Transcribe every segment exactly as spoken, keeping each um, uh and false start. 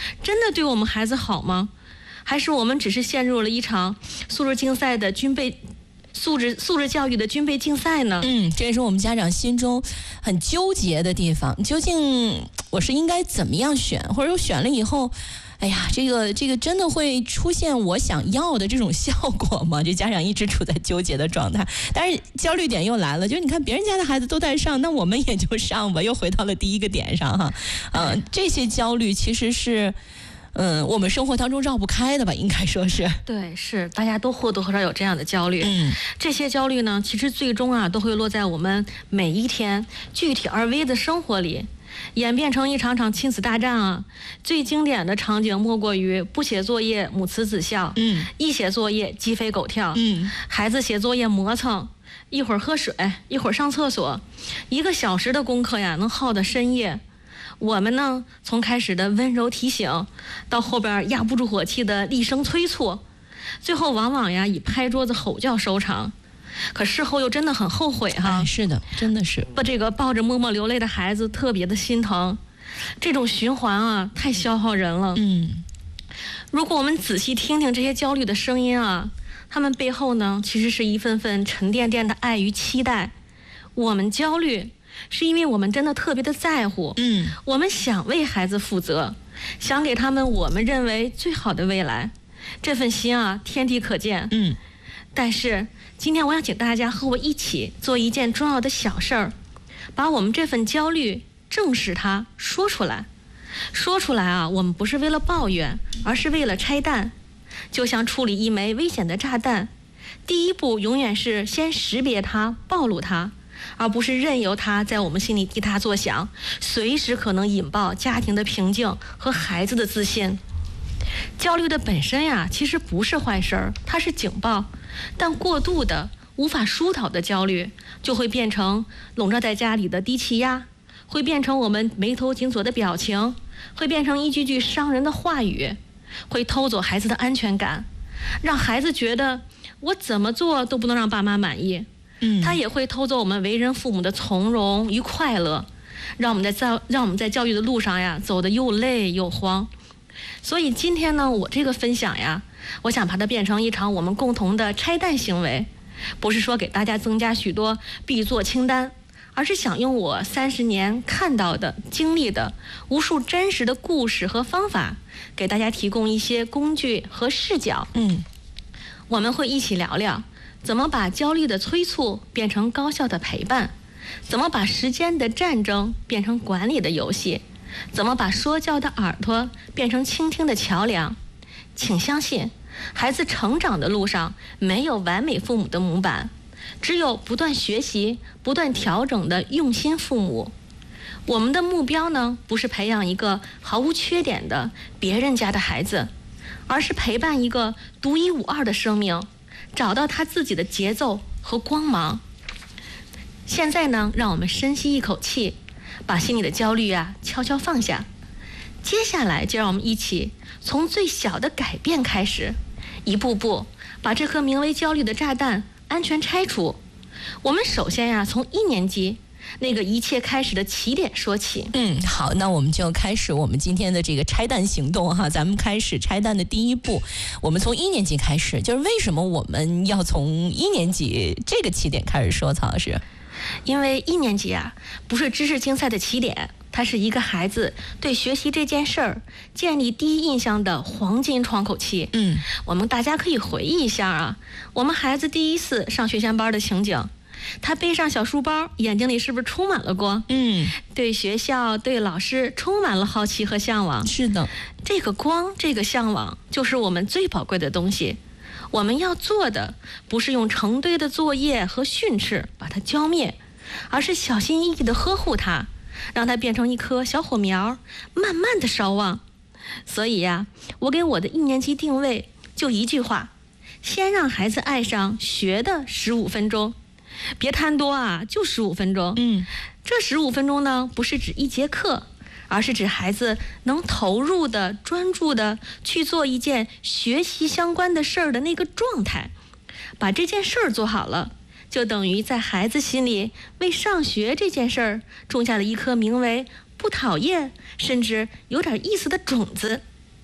真的对我们孩子好吗？还是我们只是陷入了一场素质竞赛的军备素质素质教育的军备竞赛呢？ 嗯，这也是我们家长心中很纠结的地方。究竟我是应该怎么样选，或者说选了以后，哎呀，这个这个真的会出现我想要的这种效果吗？这家长一直处在纠结的状态。但是焦虑点又来了，就是你看别人家的孩子都在上，那我们也就上吧，又回到了第一个点上哈。嗯、呃，这些焦虑其实是。嗯，我们生活当中绕不开的吧，应该说是。 对，是大家都或多或少有这样的焦虑。 嗯， 这些焦虑呢，其实最终啊，都会落在我们每一天具体而微的生活里，演变成一场场亲子大战啊。最经典的场景莫过于不写作业母慈子孝， 嗯， 一写作业鸡飞狗跳， 嗯， 孩子写作业磨蹭，一会儿喝水，一会儿上厕所，一个小时的功课呀，能耗到深夜。我们呢，从开始的温柔提醒，到后边压不住火气的厉声催促，最后往往呀以拍桌子吼叫收场。可事后又真的很后悔哈。 哎、是的，真的是。 把这个抱着默默流泪的孩子特别的心疼，这种循环啊太消耗人了。 嗯， 如果我们仔细听听这些焦虑的声音啊，他们背后呢其实是一份份沉甸甸的爱与期待。我们焦虑。是因为我们真的特别的在乎， 嗯， 我们想为孩子负责，想给他们我们认为最好的未来，这份心啊，天地可见， 嗯。 但是今天我想请大家和我一起做一件重要的小事儿，把我们这份焦虑正视它，说出来，说出来啊，我们不是为了抱怨，而是为了拆弹，就像处理一枚危险的炸弹，第一步永远是先识别它，暴露它。而不是任由它在我们心里滴答作响，随时可能引爆家庭的平静和孩子的自信。焦虑的本身呀，其实不是坏事儿，它是警报，但过度的无法疏导的焦虑，就会变成笼罩在家里的低气压，会变成我们眉头紧锁的表情，会变成一句句伤人的话语，会偷走孩子的安全感，让孩子觉得我怎么做都不能让爸妈满意。 嗯， 他也会偷走我们为人父母的从容与快乐，让我们在教让我们在教育的路上呀走得又累又慌。所以今天呢，我这个分享呀，我想把它变成一场我们共同的拆弹行为，不是说给大家增加许多必做清单，而是想用我三十年看到的、经历的无数真实的故事和方法，给大家提供一些工具和视角。 嗯， 我们会一起聊聊。怎么把焦虑的催促变成高效的陪伴？怎么把时间的战争变成管理的游戏？怎么把说教的耳朵变成倾听的桥梁？请相信，孩子成长的路上没有完美父母的模板，只有不断学习、不断调整的用心父母。我们的目标呢，不是培养一个毫无缺点的别人家的孩子，而是陪伴一个独一无二的生命。找到他自己的节奏和光芒。现在呢，让我们深吸一口气，把心里的焦虑啊悄悄放下。接下来就让我们一起从最小的改变开始，一步步把这颗名为焦虑的炸弹安全拆除。我们首先呀，从一年级那个一切开始的起点说起。 嗯，好，那我们就开始我们今天的这个拆弹行动哈。咱们开始拆弹的第一步，我们从一年级开始。就是为什么我们要从一年级这个起点开始说，曹老师？ 因为一年级啊，不是知识竞赛的起点，它是一个孩子对学习这件事儿建立第一印象的黄金窗口期。 嗯， 我们大家可以回忆一下啊，我们孩子第一次上学前班的情景。他背上小书包，眼睛里是不是充满了光？ 嗯， 对学校、对老师充满了好奇和向往。 是的， 这个光，这个向往，就是我们最宝贵的东西。我们要做的，不是用成堆的作业和训斥把它浇灭，而是小心翼翼地呵护它，让它变成一颗小火苗，慢慢地烧旺。所以呀、啊，我给我的一年级定位就一句话：先让孩子爱上学的十五分钟。别贪多啊，就十五分钟。 嗯， 这十五分钟呢，不是指一节课，而是指孩子能投入的、专注的去做一件学习相关的事儿的那个状态。把这件事儿做好了，就等于在孩子心里为上学这件事儿种下了一颗名为不讨厌，甚至有点意思的种子。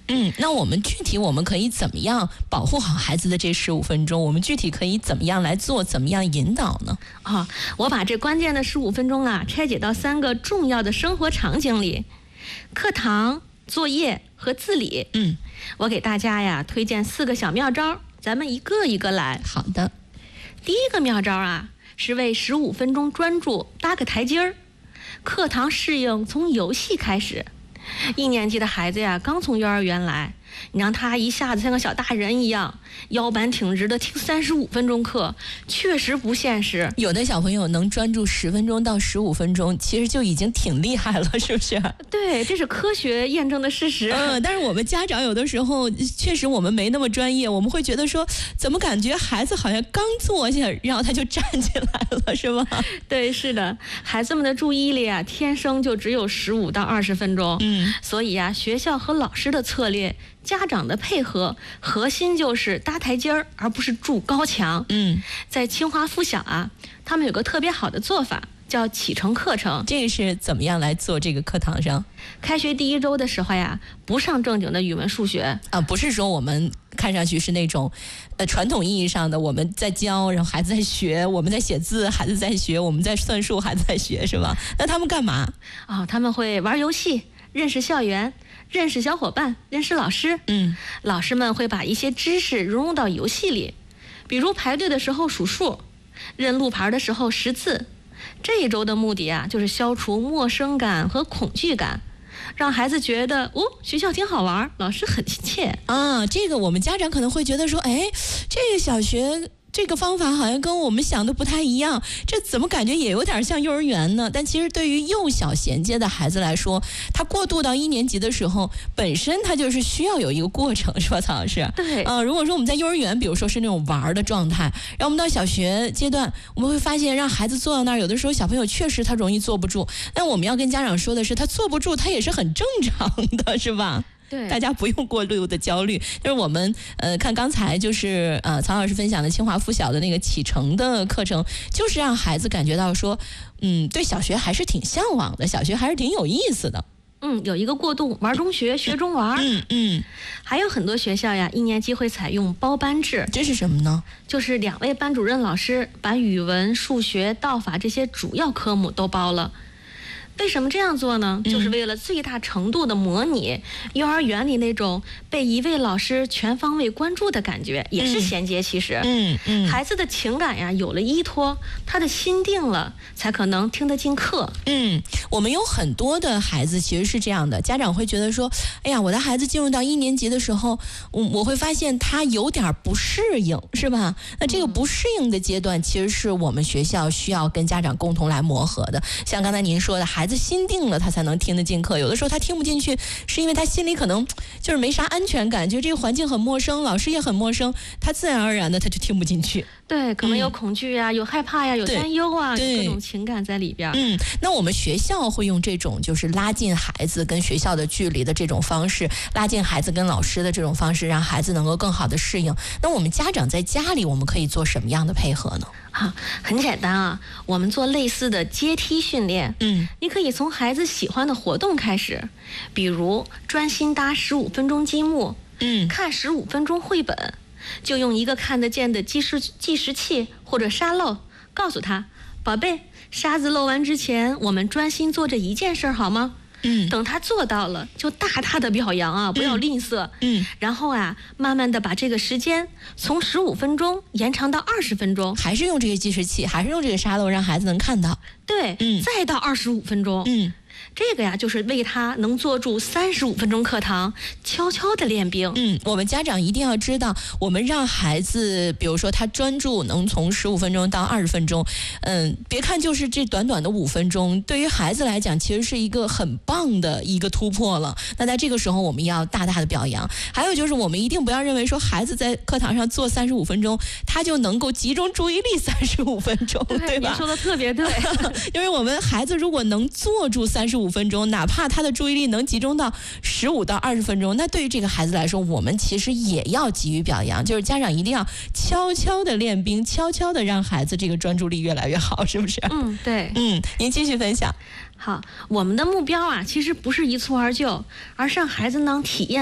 嗯，那我们具体我们可以怎么样保护好孩子的这十五分钟？我们具体可以怎么样来做？怎么样引导呢？ 啊、哦，我把这关键的十五分钟啊拆解到三个重要的生活场景里：课堂、作业和自理。 嗯， 我给大家呀推荐四个小妙招，咱们一个一个来。 好的。 第一个妙招啊，是为十五分钟专注搭个台阶儿。课堂适应从游戏开始。一年级的孩子呀，刚从幼儿园来，你让他一下子像个小大人一样，腰板挺直的听三十五分钟课，确实不现实。 有的小朋友能专注十分钟到十五分钟，其实就已经挺厉害了，是不是？ 对，这是科学验证的事实。 嗯，但是我们家长有的时候确实我们没那么专业，我们会觉得说，怎么感觉孩子好像刚坐下，然后他就站起来了，是吧？ 对，是的，孩子们的注意力啊，天生就只有十五到二十分钟。嗯，所以啊，学校和老师的策略，家长的配合，核心就是搭台阶儿，而不是筑高墙。 嗯， 在清华附小啊，他们有个特别好的做法，叫启程课程。 这个是怎么样来做这个课堂上？ 开学第一周的时候呀，不上正经的语文、数学啊，不是说我们看上去是那种，呃，传统意义上的我们在教，然后孩子在学，我们在写字，孩子在学，我们在算数，孩子在学，是吧？那他们干嘛？ 啊、哦，他们会玩游戏，认识校园。认识小伙伴，认识老师。 嗯， 老师们会把一些知识融入到游戏里，比如排队的时候数数，认路牌的时候识字。这一周的目的啊，就是消除陌生感和恐惧感，让孩子觉得哦，学校挺好玩，老师很亲切啊。这个我们家长可能会觉得说，哎，这个小学这个方法好像跟我们想的不太一样，这怎么感觉也有点像幼儿园呢？但其实对于幼小衔接的孩子来说，他过渡到一年级的时候，本身他就是需要有一个过程，是吧，曹老师？ 对。 呃，如果说我们在幼儿园，比如说是那种玩的状态，然后我们到小学阶段，我们会发现让孩子坐到那儿，有的时候小朋友确实他容易坐不住，但我们要跟家长说的是，他坐不住，他也是很正常的，是吧？ 对， 大家不用过度的焦虑。就是我们呃看刚才就是呃曹老师分享的清华附小的那个启程的课程，就是让孩子感觉到说，嗯，对小学还是挺向往的，小学还是挺有意思的。 嗯，有一个过渡，玩中学，学中玩。 嗯嗯。 还有很多学校呀，一年级会采用包班制。 这是什么呢？ 就是两位班主任老师把语文、数学、道法这些主要科目都包了。为什么这样做呢？就是为了最大程度的模拟幼儿园里那种被一位老师全方位关注的感觉，也是衔接。其实， 嗯嗯， 孩子的情感呀有了依托，他的心定了，才可能听得进课。 嗯，我们有很多的孩子其实是这样的，家长会觉得说，哎呀，我的孩子进入到一年级的时候，我我会发现他有点不适应，是吧？那这个不适应的阶段，其实是我们学校需要跟家长共同来磨合的。像刚才您说的，孩子心定了，他才能听得进课。有的时候他听不进去，是因为他心里可能就是没啥安全感，觉得这个环境很陌生，老师也很陌生，他自然而然的他就听不进去。 对，可能有恐惧呀、嗯、有害怕呀、有担忧啊， 有各种情感在里边。 嗯，那我们学校会用这种就是拉近孩子跟学校的距离的这种方式，拉近孩子跟老师的这种方式，让孩子能够更好的适应。那我们家长在家里，我们可以做什么样的配合呢？ 好，很简单啊，我们做类似的阶梯训练。 嗯， 你可以从孩子喜欢的活动开始，比如专心搭十五分钟积木， 嗯， 看十五分钟绘本，就用一个看得见的计时计时器或者沙漏，告诉他，宝贝，沙子漏完之前，我们专心做这一件事好吗？ 嗯， 等他做到了，就大大的表扬啊，不要吝啬。 嗯， 然后啊，慢慢的把这个时间从十五分钟延长到二十分钟， 还是用这个计时器，还是用这个沙漏，让孩子能看到。 对， 嗯， 再到二十五分钟。 嗯。 这个呀，就是为他能坐住三十五分钟课堂，悄悄的练兵。 嗯，我们家长一定要知道，我们让孩子，比如说他专注能从十五分钟到二十分钟，嗯，别看就是这短短的五分钟，对于孩子来讲，其实是一个很棒的一个突破了。那在这个时候，我们要大大的表扬。还有就是，我们一定不要认为说孩子在课堂上坐三十五分钟，他就能够集中注意力三十五分钟，对, 对吧？ 你说的特别对， 因为我们孩子如果能坐住三十五分钟，哪怕他的注意力能集中到十五到二十分钟，那对于这个孩子来说，我们其实也要给予表扬。就是家长一定要悄悄的练兵，悄悄的让孩子这个专注力越来越好，是不是？ 嗯，对。 嗯，您继续分享。 好，我们的目标啊，其实不是一蹴而就，而是让孩子能体验